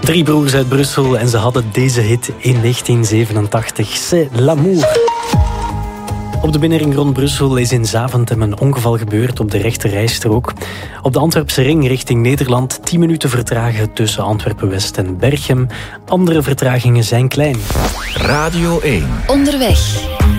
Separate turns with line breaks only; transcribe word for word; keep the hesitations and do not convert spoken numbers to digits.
Drie broers uit Brussel en ze hadden deze hit in negentien zevenentachtig. C'est l'amour. Op de binnenring rond Brussel is in Zaventem een ongeval gebeurd op de rechterrijstrook. Op de Antwerpse ring richting Nederland tien minuten vertragen tussen Antwerpen-West en Berchem. Andere vertragingen zijn klein.
Radio één.
Onderweg.